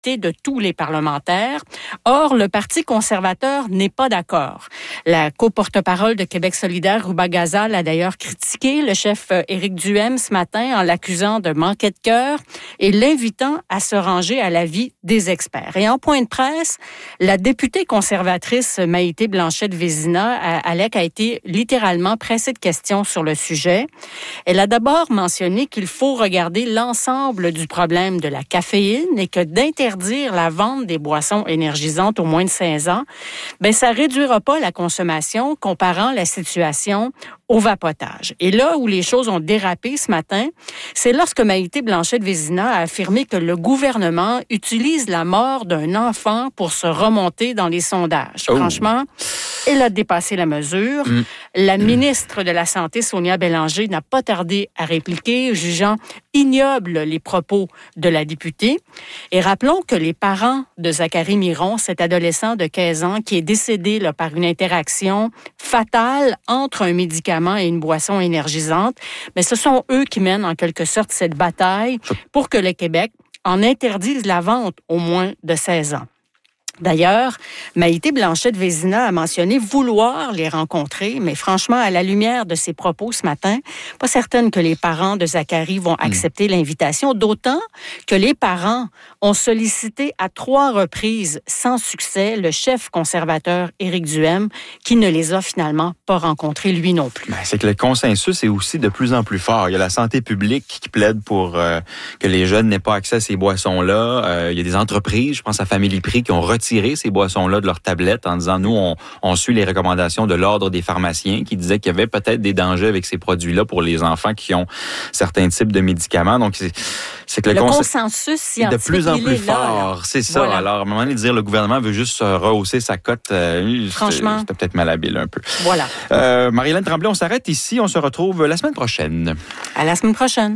l'unanimité de tous les parlementaires. Or, le Parti conservateur n'est pas d'accord. La co-porte-parole de Québec solidaire, Ruba Gazal, a d'ailleurs critiqué le chef Éric Duhaime ce matin en l'accusant de manquer de cœur et l'invitant à se ranger à l'avis des experts. Et en point de presse, la députée conservatrice Maïté Blanchette-Vézina, Alec, a été littéralement pressée de questions sur le sujet. Elle a d'abord mentionné qu'il faut regarder l'ensemble du problème de la caféine et que d'interdire la vente des boissons énergisantes aux moins de 16 ans, ça réduira pas la consommation, comparant la situation au vapotage. Et là où les choses ont dérapé ce matin, c'est lorsque Maïté Blanchette-Vézina a affirmé que le gouvernement utilise la mort d'un enfant pour se remonter dans les sondages. Oh. Franchement, elle a dépassé la mesure. La ministre de la Santé, Sonia Bélanger, n'a pas tardé à répliquer, jugeant ignobles les propos de la députée. Et rappelons que les parents de Zachary Miron, cet adolescent de 15 ans qui est décédé par une interaction fatale entre un médicament et une boisson énergisante, mais ce sont eux qui mènent en quelque sorte cette bataille pour que le Québec en interdise la vente aux moins de 16 ans. D'ailleurs, Maïté Blanchette-Vézina a mentionné vouloir les rencontrer, mais franchement, à la lumière de ses propos ce matin, pas certaine que les parents de Zachary vont accepter l'invitation, d'autant que les parents ont sollicité à 3 reprises sans succès le chef conservateur Éric Duhaime, qui ne les a finalement pas rencontrés, lui non plus. C'est que le consensus est aussi de plus en plus fort. Il y a la santé publique qui plaide pour que les jeunes n'aient pas accès à ces boissons-là. Il y a des entreprises, je pense à Family Prix, qui ont retiré ces boissons-là de leur tablette en disant, nous, on suit les recommandations de l'Ordre des pharmaciens qui disaient qu'il y avait peut-être des dangers avec ces produits-là pour les enfants qui ont certains types de médicaments. Donc, c'est que le consensus scientifique est de plus en plus fort. Là. C'est ça. Voilà. Alors, à un moment donné, dire le gouvernement veut juste rehausser sa cote, franchement, c'était peut-être malhabile un peu. Voilà. Marie-Hélène Tremblay, on s'arrête ici. On se retrouve la semaine prochaine. À la semaine prochaine.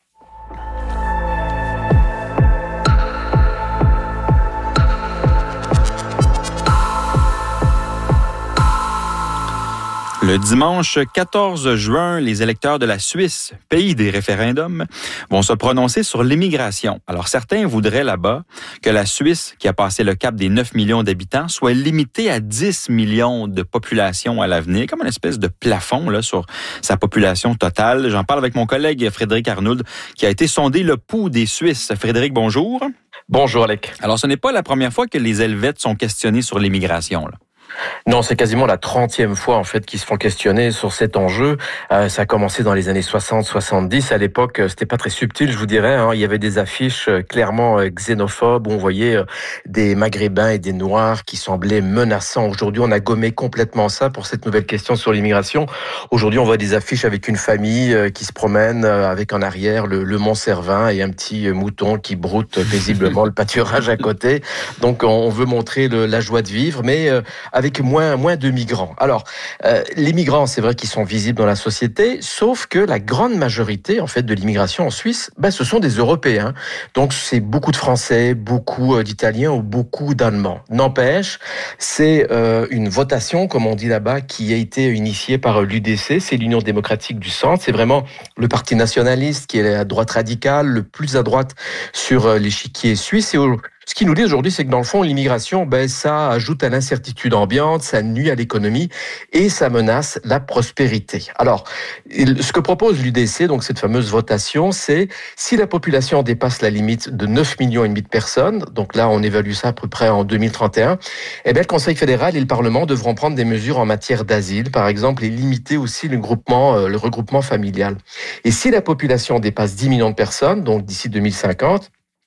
Le dimanche 14 juin, les électeurs de la Suisse, pays des référendums, vont se prononcer sur l'immigration. Alors, certains voudraient là-bas que la Suisse, qui a passé le cap des 9 millions d'habitants, soit limitée à 10 millions de population à l'avenir, comme une espèce de plafond là, sur sa population totale. J'en parle avec mon collègue Frédéric Arnould, qui a été sondé le pouls des Suisses. Frédéric, bonjour. Bonjour, Alec. Alors, ce n'est pas la première fois que les Helvètes sont questionnés sur l'immigration, là. Non, c'est quasiment la 30e fois en fait qu'ils se font questionner sur cet enjeu. Ça a commencé dans les années 60-70. À l'époque, c'était pas très subtil, je vous dirais. Il y avait des affiches clairement xénophobes où on voyait des Maghrébins et des Noirs qui semblaient menaçants. Aujourd'hui, on a gommé complètement ça pour cette nouvelle question sur l'immigration. Aujourd'hui, on voit des affiches avec une famille qui se promène avec en arrière le Mont Cervin et un petit mouton qui broute paisiblement le pâturage à côté. Donc, on veut montrer la joie de vivre, mais avec moins de migrants. Alors, les migrants, c'est vrai qu'ils sont visibles dans la société, sauf que la grande majorité, en fait, de l'immigration en Suisse, ce sont des Européens. Donc, c'est beaucoup de Français, beaucoup d'Italiens ou beaucoup d'Allemands. N'empêche, c'est une votation, comme on dit là-bas, qui a été initiée par l'UDC, c'est l'Union démocratique du centre. C'est vraiment le parti nationaliste qui est à droite radicale, le plus à droite sur l'échiquier suisse. Et ce qu'ils nous disent aujourd'hui, c'est que dans le fond, l'immigration, ça ajoute à l'incertitude ambiante, ça nuit à l'économie et ça menace la prospérité. Alors, ce que propose l'UDC, donc cette fameuse votation, c'est si la population dépasse la limite de 9 millions et demi de personnes, donc là, on évalue ça à peu près en 2031, le Conseil fédéral et le Parlement devront prendre des mesures en matière d'asile, par exemple, et limiter aussi le regroupement familial. Et si la population dépasse 10 millions de personnes, donc d'ici 2050,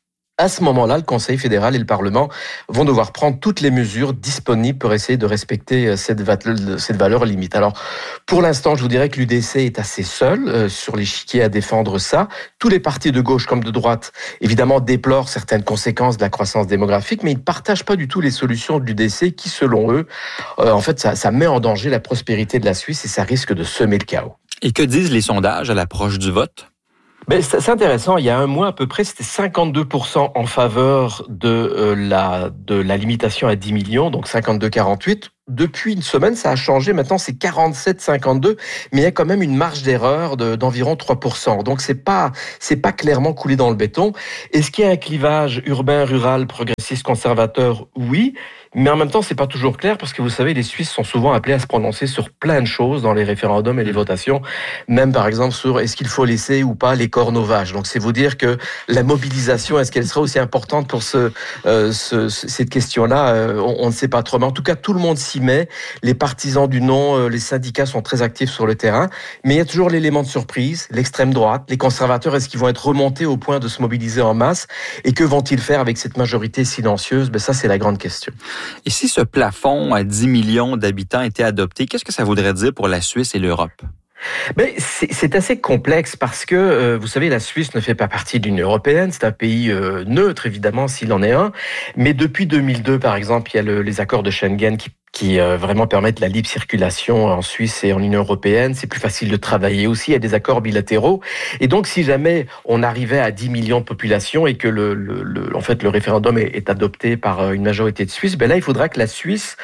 à ce moment-là, le Conseil fédéral et le Parlement vont devoir prendre toutes les mesures disponibles pour essayer de respecter cette valeur limite. Alors, pour l'instant, je vous dirais que l'UDC est assez seul sur l'échiquier à défendre ça. Tous les partis de gauche comme de droite, évidemment, déplorent certaines conséquences de la croissance démographique, mais ils ne partagent pas du tout les solutions de l'UDC qui, selon eux, en fait, ça met en danger la prospérité de la Suisse et ça risque de semer le chaos. Et que disent les sondages à l'approche du vote? Mais c'est intéressant. Il y a un mois à peu près, c'était 52% en faveur de la limitation à 10 millions, donc 52-48. Depuis une semaine, ça a changé. Maintenant, c'est 47-52, mais il y a quand même une marge d'erreur d'environ 3%. Donc, c'est pas clairement coulé dans le béton. Est-ce qu'il y a un clivage urbain, rural, progressiste, conservateur? Oui. Mais en même temps, c'est pas toujours clair parce que vous savez, les Suisses sont souvent appelés à se prononcer sur plein de choses dans les référendums et les votations. Même, par exemple, sur est-ce qu'il faut laisser ou pas les cornes aux vaches. Donc, c'est vous dire que la mobilisation, est-ce qu'elle sera aussi importante pour cette question-là? On ne sait pas trop. Mais en tout cas, tout le monde s'y met. Les partisans du non, les syndicats sont très actifs sur le terrain. Mais il y a toujours l'élément de surprise, l'extrême droite, les conservateurs, est-ce qu'ils vont être remontés au point de se mobiliser en masse? Et que vont-ils faire avec cette majorité silencieuse? Ça, c'est la grande question. Et si ce plafond à 10 millions d'habitants était adopté, qu'est-ce que ça voudrait dire pour la Suisse et l'Europe? C'est assez complexe parce que, vous savez, la Suisse ne fait pas partie de l'Union européenne. C'est un pays neutre, évidemment, s'il en est un. Mais depuis 2002, par exemple, il y a les accords de Schengen qui vraiment permettent la libre circulation en Suisse et en Union européenne. C'est plus facile de travailler aussi. Il y a des accords bilatéraux. Et donc, si jamais on arrivait à 10 millions de population et que en fait, le référendum est adopté par une majorité de Suisses, là, il faudra que la Suisse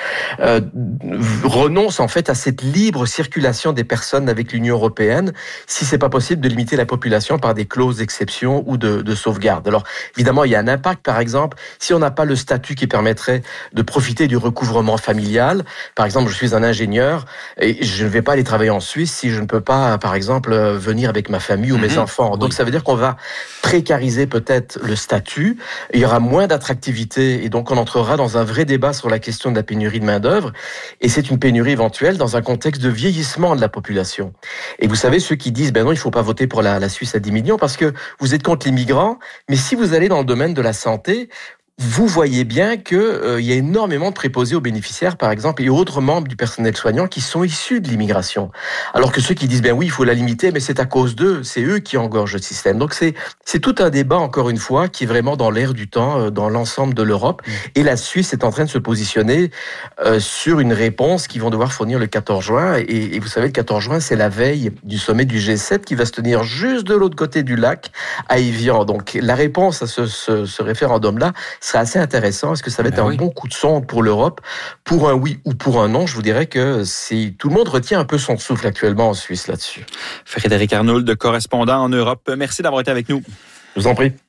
renonce en fait à cette libre circulation des personnes avec l'Union européenne, si c'est pas possible de limiter la population par des clauses d'exception ou de sauvegarde. Alors, évidemment, il y a un impact. Par exemple, si on n'a pas le statut qui permettrait de profiter du recouvrement familial. Par exemple, je suis un ingénieur et je ne vais pas aller travailler en Suisse si je ne peux pas, par exemple, venir avec ma famille ou mes enfants. Donc, ça veut dire qu'on va précariser peut-être le statut. Il y aura moins d'attractivité et donc on entrera dans un vrai débat sur la question de la pénurie de main-d'œuvre. Et c'est une pénurie éventuelle dans un contexte de vieillissement de la population. Et vous savez, ceux qui disent, non, il ne faut pas voter pour la Suisse à 10 millions parce que vous êtes contre les migrants. Mais si vous allez dans le domaine de la santé, vous voyez bien que il y a énormément de préposés aux bénéficiaires, par exemple, et autres membres du personnel soignant qui sont issus de l'immigration. Alors que ceux qui disent, oui, il faut la limiter, mais c'est à cause d'eux, c'est eux qui engorgent le système. Donc c'est tout un débat, encore une fois, qui est vraiment dans l'air du temps, dans l'ensemble de l'Europe. Et la Suisse est en train de se positionner sur une réponse qu'ils vont devoir fournir le 14 juin. Et vous savez, le 14 juin, c'est la veille du sommet du G7 qui va se tenir juste de l'autre côté du lac, à Évian. Donc la réponse à ce référendum-là sera assez intéressant. Est-ce que ça va être un bon coup de sonde pour l'Europe, pour un oui ou pour un non? Je vous dirais que tout le monde retient un peu son souffle actuellement en Suisse là-dessus. Frédéric Arnould, correspondant en Europe. Merci d'avoir été avec nous. Je vous en prie.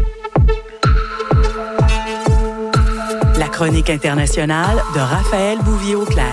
La chronique internationale de Raphaël Bouvier-Auclair.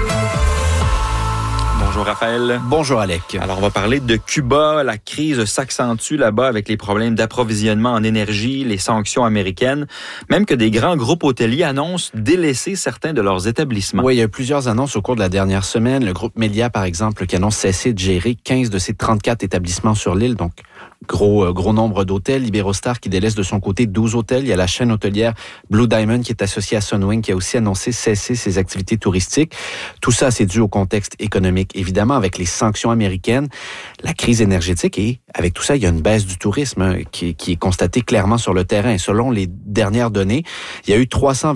Bonjour Raphaël. Bonjour Alec. Alors on va parler de Cuba. La crise s'accentue là-bas avec les problèmes d'approvisionnement en énergie, les sanctions américaines, même que des grands groupes hôteliers annoncent délaisser certains de leurs établissements. Oui, il y a eu plusieurs annonces au cours de la dernière semaine. Le groupe Melia, par exemple, qui annonce cesser de gérer 15 de ses 34 établissements sur l'île, donc gros nombre d'hôtels. Iberostar qui délaisse de son côté 12 hôtels. Il y a la chaîne hôtelière Blue Diamond qui est associée à Sunwing qui a aussi annoncé cesser ses activités touristiques. Tout ça, c'est dû au contexte économique. Évidemment, avec les sanctions américaines, la crise énergétique et avec tout ça, il y a une baisse du tourisme qui est constatée clairement sur le terrain. Et selon les dernières données, il y a eu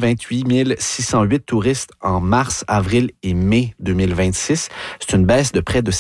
328 608 touristes en mars, avril et mai 2026. C'est une baisse de près de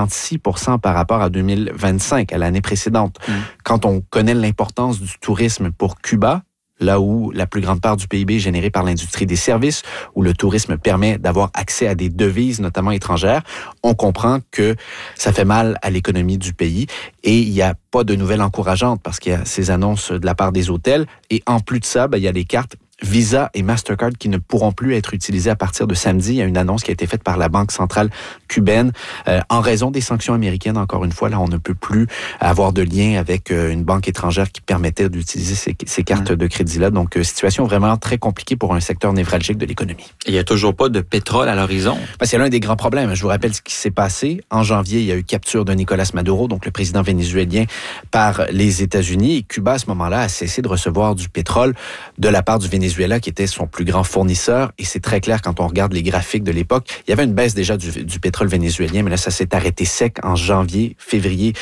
56% par rapport à 2025, à l'année précédente. Quand on connaît l'importance du tourisme pour Cuba, là où la plus grande part du PIB est générée par l'industrie des services, où le tourisme permet d'avoir accès à des devises, notamment étrangères, on comprend que ça fait mal à l'économie du pays et il n'y a pas de nouvelles encourageantes parce qu'il y a ces annonces de la part des hôtels et en plus de ça, il y a les cartes Visa et Mastercard qui ne pourront plus être utilisés à partir de samedi. Il y a une annonce qui a été faite par la Banque centrale cubaine. En raison des sanctions américaines, encore une fois, là, on ne peut plus avoir de lien avec une banque étrangère qui permettait d'utiliser ces cartes de crédit-là. Donc, situation vraiment très compliquée pour un secteur névralgique de l'économie. Il n'y a toujours pas de pétrole à l'horizon. C'est l'un des grands problèmes. Je vous rappelle ce qui s'est passé. En janvier, il y a eu capture de Nicolas Maduro, donc le président vénézuélien, par les États-Unis. Et Cuba, à ce moment-là, a cessé de recevoir du pétrole de la part du Venezuela, qui était son plus grand fournisseur. Et c'est très clair quand on regarde les graphiques de l'époque. Il y avait une baisse déjà du pétrole vénézuélien, mais là, ça s'est arrêté sec en février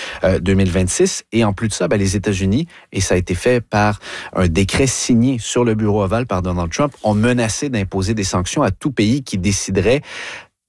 2026. Et en plus de ça, les États-Unis, et ça a été fait par un décret signé sur le bureau ovale par Donald Trump, ont menacé d'imposer des sanctions à tout pays qui déciderait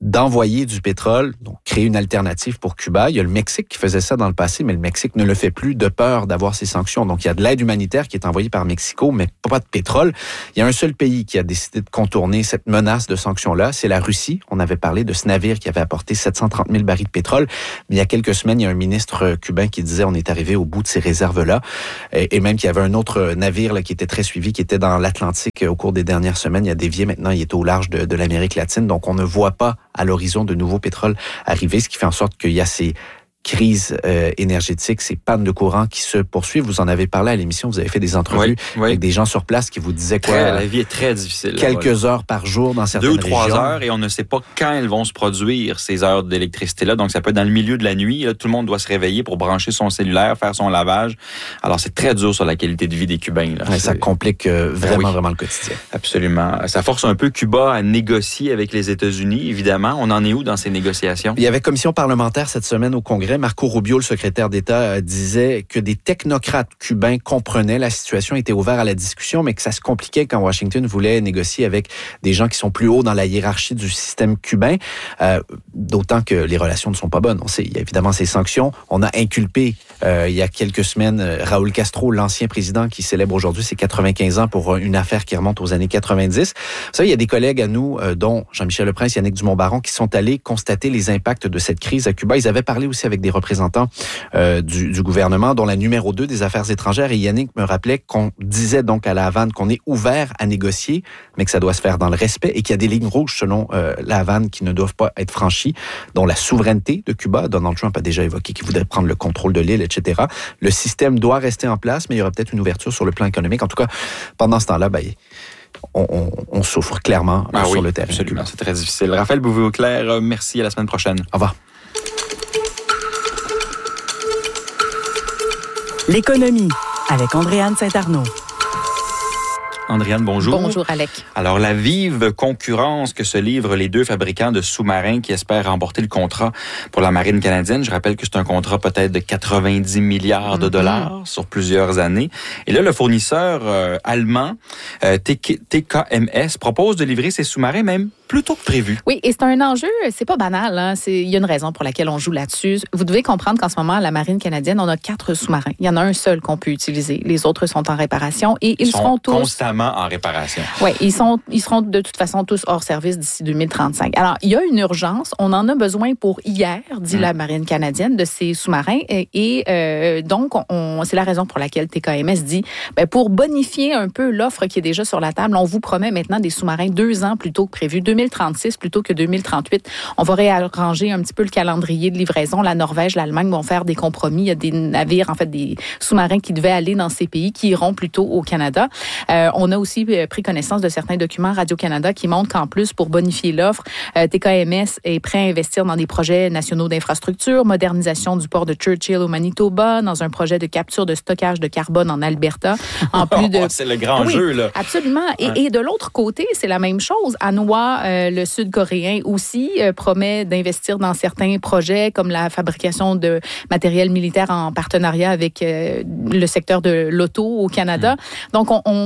d'envoyer du pétrole, donc créer une alternative pour Cuba. Il y a le Mexique qui faisait ça dans le passé, mais le Mexique ne le fait plus de peur d'avoir ces sanctions. Donc, il y a de l'aide humanitaire qui est envoyée par Mexico, mais pas de pétrole. Il y a un seul pays qui a décidé de contourner cette menace de sanctions-là, c'est la Russie. On avait parlé de ce navire qui avait apporté 730 000 barils de pétrole. Mais il y a quelques semaines, il y a un ministre cubain qui disait on est arrivé au bout de ces réserves-là. Et même qu'il y avait un autre navire là, qui était très suivi, qui était dans l'Atlantique au cours des dernières semaines. Il a dévié maintenant, il est au large de l'Amérique latine. Donc, on ne voit pas à l'horizon de nouveaux pétroles arriver, ce qui fait en sorte qu'il y a ces crises énergétiques, ces pannes de courant qui se poursuivent. Vous en avez parlé à l'émission, vous avez fait des entrevues avec des gens sur place qui vous disaient la vie est très difficile. Quelques heures par jour dans certaines régions. 2 ou 3 heures et on ne sait pas quand elles vont se produire, ces heures d'électricité-là. Donc, ça peut être dans le milieu de la nuit. Là, tout le monde doit se réveiller pour brancher son cellulaire, faire son lavage. Alors, c'est très dur sur la qualité de vie des Cubains. Là. Ça complique vraiment le quotidien. Absolument. Ça force un peu Cuba à négocier avec les États-Unis, évidemment. On en est où dans ces négociations? Il y avait commission parlementaire cette semaine au Congrès. Marco Rubio, le secrétaire d'État, disait que des technocrates cubains comprenaient la situation, étaient ouverts à la discussion, mais que ça se compliquait quand Washington voulait négocier avec des gens qui sont plus hauts dans la hiérarchie du système cubain, d'autant que les relations ne sont pas bonnes. On sait, il y a évidemment ces sanctions. On a inculpé, il y a quelques semaines, Raúl Castro, l'ancien président qui célèbre aujourd'hui ses 95 ans pour une affaire qui remonte aux années 90. Vous savez, il y a des collègues à nous, dont Jean-Michel Leprince, Yannick Dumont-Baron, qui sont allés constater les impacts de cette crise à Cuba. Ils avaient parlé aussi avec des représentants du gouvernement, dont la numéro 2 des Affaires étrangères. Et Yannick me rappelait qu'on disait donc à la Havane qu'on est ouvert à négocier, mais que ça doit se faire dans le respect et qu'il y a des lignes rouges selon la Havane qui ne doivent pas être franchies, dont la souveraineté de Cuba. Donald Trump a déjà évoqué qu'il voudrait prendre le contrôle de l'île, etc. Le système doit rester en place, mais il y aura peut-être une ouverture sur le plan économique. En tout cas, pendant ce temps-là, on souffre clairement sur le terrain. Absolument, c'est très difficile. Raphaël Bouvier-Auclair, merci, à la semaine prochaine. Au revoir. L'économie avec Andréane Saint-Arnaud. Andréane, bonjour. Bonjour, Alec. Alors, la vive concurrence que se livrent les 2 fabricants de sous-marins qui espèrent remporter le contrat pour la marine canadienne. Je rappelle que c'est un contrat peut-être de 90 milliards de dollars sur plusieurs années. Et là, le fournisseur allemand, TKMS, propose de livrer ses sous-marins même plus tôt que prévu. Oui, et c'est un enjeu, c'est pas banal. Hein? Il y a une raison pour laquelle on joue là-dessus. Vous devez comprendre qu'en ce moment, la marine canadienne, on a 4 sous-marins. Il y en a un seul qu'on peut utiliser. Les autres sont en réparation et ils seront tous constamment en réparation. Oui, ils seront de toute façon tous hors service d'ici 2035. Alors, il y a une urgence. On en a besoin pour hier, dit la marine canadienne, de ces sous-marins. Et donc, c'est la raison pour laquelle TKMS dit, pour bonifier un peu l'offre qui est déjà sur la table, on vous promet maintenant des sous-marins 2 ans plus tôt que prévu, 2036 plutôt que 2038. On va réarranger un petit peu le calendrier de livraison. La Norvège, l'Allemagne vont faire des compromis. Il y a des navires, en fait, des sous-marins qui devaient aller dans ces pays qui iront plutôt au Canada. On a aussi pris connaissance de certains documents Radio-Canada qui montrent qu'en plus, pour bonifier l'offre, TKMS est prêt à investir dans des projets nationaux d'infrastructure, modernisation du port de Churchill au Manitoba, dans un projet de capture de stockage de carbone en Alberta. En plus de... c'est le grand jeu, là. Absolument. Et de l'autre côté, c'est la même chose. Hanwha, le Sud-Coréen aussi, promet d'investir dans certains projets comme la fabrication de matériel militaire en partenariat avec le secteur de l'auto au Canada. Donc,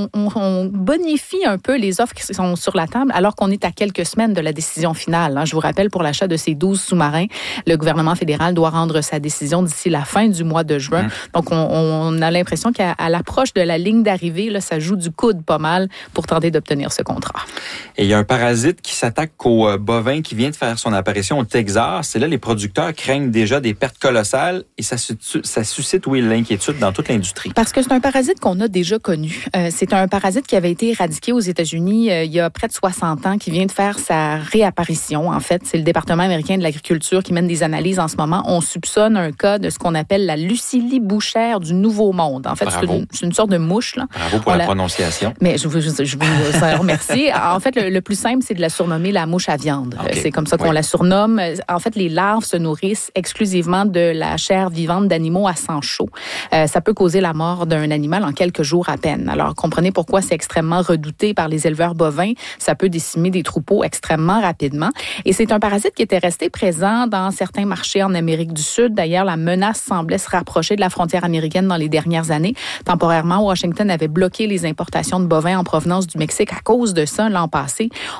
on bonifie un peu les offres qui sont sur la table alors qu'on est à quelques semaines de la décision finale. Je vous rappelle, pour l'achat de ces 12 sous-marins, le gouvernement fédéral doit rendre sa décision d'ici la fin du mois de juin. Donc, on a l'impression qu'à l'approche de la ligne d'arrivée, là, ça joue du coude pas mal pour tenter d'obtenir ce contrat. Et il y a un parasite qui s'attaque aux bovins qui vient de faire son apparition au Texas. Et là, les producteurs craignent déjà des pertes colossales et ça suscite, oui, l'inquiétude dans toute l'industrie. Parce que c'est un parasite qu'on a déjà connu. C'est un parasite qui avait été éradiqué aux États-Unis il y a près de 60 ans, qui vient de faire sa réapparition. En fait, c'est le département américain de l'agriculture qui mène des analyses en ce moment. On soupçonne un cas de ce qu'on appelle la Lucilie bouchère du Nouveau Monde. En fait, c'est une sorte de mouche. Là. Bravo pour la prononciation. Mais je vous remercie. En fait, le plus simple, c'est de la surnommer la mouche à viande. Okay. C'est comme ça qu'on la surnomme. En fait, les larves se nourrissent exclusivement de la chair vivante d'animaux à sang chaud. Ça peut causer la mort d'un animal en quelques jours à peine. Alors, comprenez pourquoi c'est extrêmement redouté par les éleveurs bovins. Ça peut décimer des troupeaux extrêmement rapidement. Et c'est un parasite qui était resté présent dans certains marchés en Amérique du Sud. D'ailleurs, la menace semblait se rapprocher de la frontière américaine dans les dernières années. Temporairement, Washington avait bloqué les importations de bovins en provenance du Mexique à cause de ça l'an passé. On a même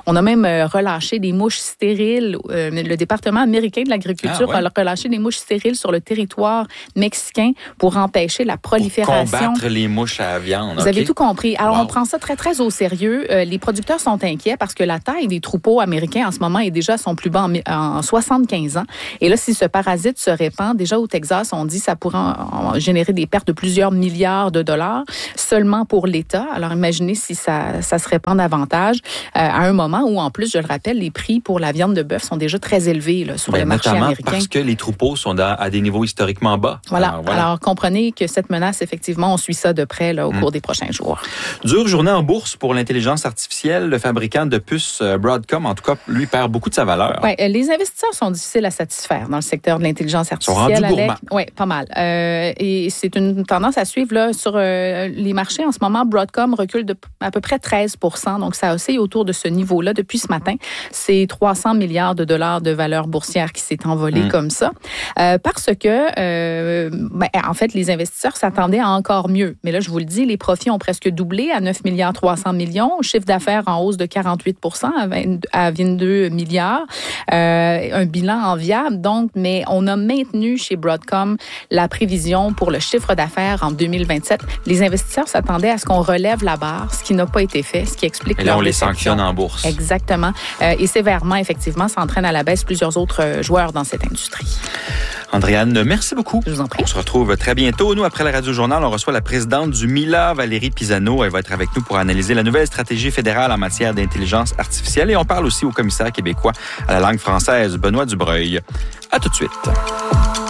relâché des mouches stériles. Le département américain de l'agriculture a relâché des mouches stériles sur le territoire mexicain pour empêcher la prolifération. Pour combattre les mouches à viande. Vous avez tout compris. Alors, on prend ça très, très au sérieux. Les producteurs sont inquiets parce que la taille des troupeaux américains en ce moment est déjà à son plus bas en 75 ans. Et là, si ce parasite se répand, déjà au Texas, on dit que ça pourrait générer des pertes de plusieurs milliards de dollars seulement pour l'État. Alors, imaginez si ça se répand davantage à un moment où, en plus, je le rappelle, les prix pour la viande de bœuf sont déjà très élevés là, sur le marché américain. Parce que les troupeaux sont à des niveaux historiquement bas. Voilà. Alors, comprenez que cette menace, effectivement, on suit ça de près là, au cours des prochains jours. Dure journée en bourse pour l'intelligence artificielle. Le fabricant de puces Broadcom, en tout cas, lui, perd beaucoup de sa valeur. Oui, les investisseurs sont difficiles à satisfaire dans le secteur de l'intelligence artificielle. Ils sont rendus gourmands. Oui, pas mal. Et c'est une tendance à suivre là, sur les marchés. En ce moment, Broadcom recule de à peu près 13 %. Donc, ça oscille autour de ce niveau-là depuis ce matin. C'est 300 milliards de dollars de valeur boursière qui s'est envolée comme ça. Parce que, en fait, les investisseurs s'attendaient à encore mieux. Mais là, je vous le dis, les profits ont presque doublé à 9 milliards 300 millions. Chiffre d'affaires en hausse de 48 % à 22 milliards. Un bilan enviable. Donc, mais on a maintenu chez Broadcom la prévision pour le chiffre d'affaires en 2027. Les investisseurs s'attendaient à ce qu'on relève la barre, ce qui n'a pas été fait, ce qui explique et là, on les sanctionne en bourse. Exactement. Et sévèrement, effectivement, ça entraîne à la baisse plusieurs autres joueurs dans cette industrie. Andréane, merci beaucoup. Je vous en prie. On se retrouve très bientôt. Nous, après la Radio-Journal, on reçoit la présidente du MILA, Valérie Pisano. Elle va être avec nous pour analyser la nouvelle stratégie fédérale en matière d'intelligence artificielle. Et on parle aussi au commissaire québécois à la langue française, Benoît Dubreuil. À tout de suite.